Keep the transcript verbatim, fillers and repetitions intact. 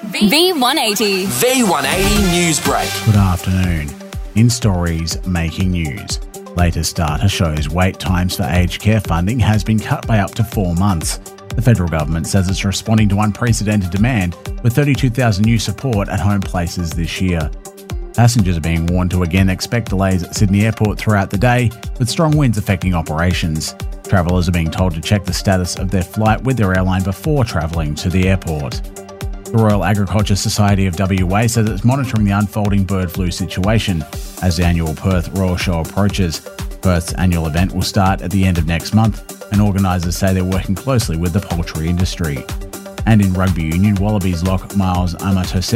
V one eighty. V one eighty News Break. Good afternoon. In stories making news. Latest data shows wait times for aged care funding has been cut by up to four months. The federal government says it's responding to unprecedented demand with thirty-two thousand new support at home places this year. Passengers are being warned to again expect delays at Sydney Airport throughout the day, with strong winds affecting operations. Travellers are being told to check the status of their flight with their airline before travelling to the airport. The Royal Agriculture Society of W A says it's monitoring the unfolding bird flu situation as the annual Perth Royal Show approaches. Perth's annual event will start at the end of next month, and organisers say they're working closely with the poultry industry. And in rugby union, Wallabies lock Miles Amatose